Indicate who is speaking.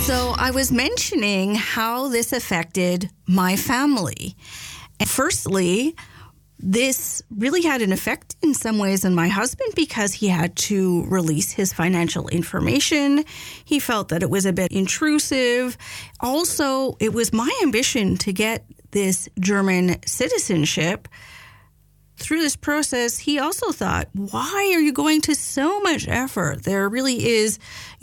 Speaker 1: So I was mentioning how this affected my family. And firstly, this really had an effect in some ways on my husband because he had to release his financial information. He felt that it was a bit intrusive. Also, it was my ambition to get this German citizenship. Through this process, he also thought, why are you going to so much effort? There really is